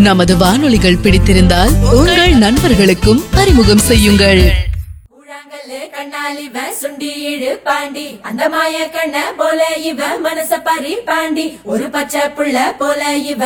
நமது வானொலிகள் பிடித்திருந்தால் உங்கள் நண்பர்களுக்கும் அறிமுகம் செய்யுங்கள். கண்ணாலிவ சுண்டி இழு பாண்டி அந்த மாய கண்ண போல இவ மனச பறி பாண்டி ஒரு பச்சை புள்ள போல இவ